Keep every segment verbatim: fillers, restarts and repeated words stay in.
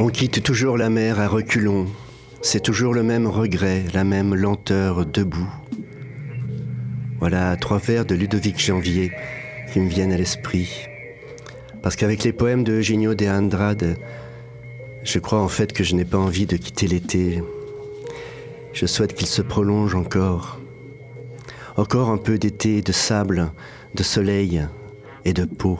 On quitte toujours la mer à reculons. C'est toujours le même regret, la même lenteur debout. Voilà trois vers de Ludovic Janvier qui me viennent à l'esprit. Parce qu'avec les poèmes de Eugenio de Andrade, je crois en fait que je n'ai pas envie de quitter l'été. Je souhaite qu'il se prolonge encore. Encore un peu d'été, de sable, de soleil et de peau.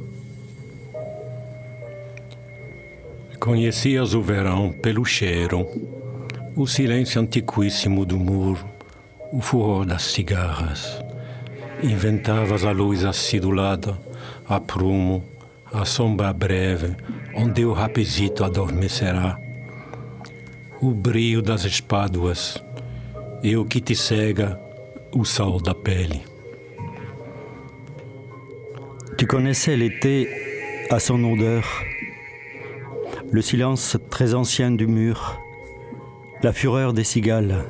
Conhecias o verão pelo cheiro, o silêncio antiquíssimo do muro, o furor das cigarras. Inventavas a luz acidulada, a prumo, a sombra breve, onde o rapizito adormecerá. O brilho das espáduas e o que te cega, o sol da pele. Tu connaissais l'été à son odeur, le silence très ancien du mur, la fureur des cigales.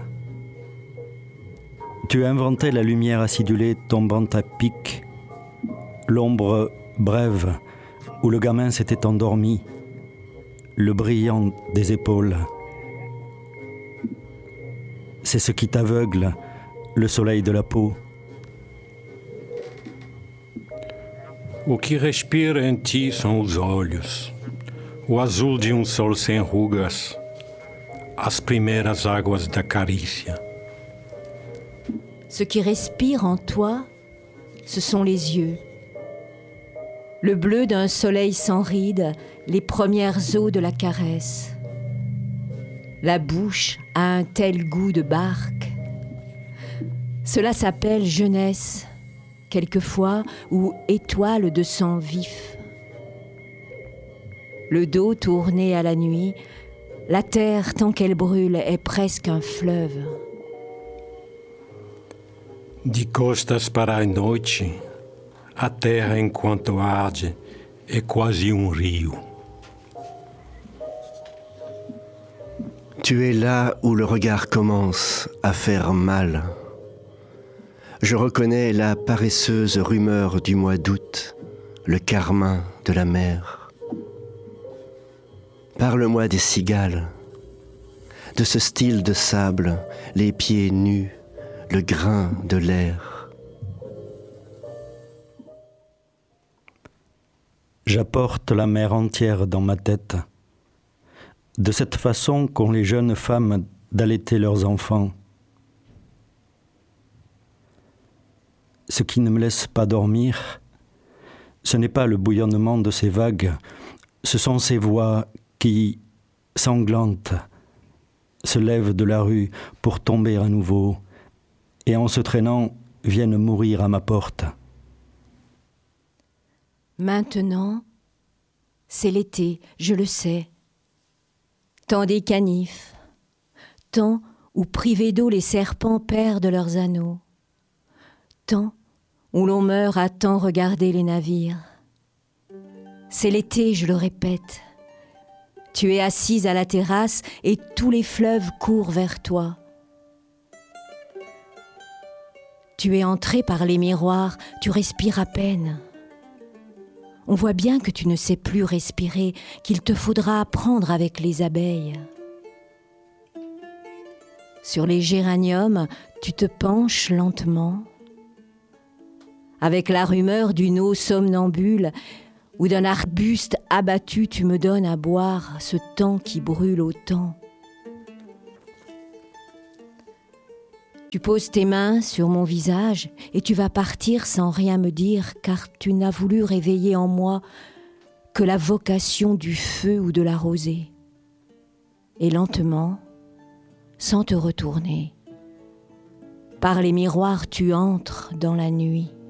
Tu inventais la lumière acidulée tombant à pic, l'ombre brève où le gamin s'était endormi, le brillant des épaules. C'est ce qui t'aveugle, le soleil de la peau. O que respira em ti são os olhos, o azul de um sol sem rugas, as primeiras águas da carícia. Ce qui respire en toi, ce sont les yeux. Le bleu d'un soleil sans rides, les premières eaux de la caresse. La bouche a un tel goût de barque. Cela s'appelle jeunesse, quelquefois, ou étoile de sang vif. Le dos tourné à la nuit, la terre, tant qu'elle brûle, est presque un fleuve. De costas para a noite, a terra enquanto arde é quase um rio. Tu es là où le regard commence à faire mal. Je reconnais la paresseuse rumeur du mois d'août, le carmin de la mer. Parle-moi des cigales, de ce style de sable, les pieds nus, le grain de l'air. J'apporte la mer entière dans ma tête, de cette façon qu'ont les jeunes femmes d'allaiter leurs enfants. Ce qui ne me laisse pas dormir, ce n'est pas le bouillonnement de ces vagues, ce sont ces voix qui, sanglantes, se lèvent de la rue pour tomber à nouveau et en se traînant viennent mourir à ma porte. Maintenant, c'est l'été, je le sais. Temps des canifs, temps où privés d'eau les serpents perdent leurs anneaux, temps où l'on meurt à tant regarder les navires. C'est l'été, je le répète. Tu es assise à la terrasse et tous les fleuves courent vers toi. Tu es entrée par les miroirs, tu respires à peine. On voit bien que tu ne sais plus respirer, qu'il te faudra apprendre avec les abeilles. Sur les géraniums, tu te penches lentement. Avec la rumeur d'une eau somnambule ou d'un arbuste abattu, tu me donnes à boire ce temps qui brûle autant. Tu poses tes mains sur mon visage et tu vas partir sans rien me dire, car tu n'as voulu réveiller en moi que la vocation du feu ou de la rosée. Et lentement, sans te retourner, par les miroirs tu entres dans la nuit.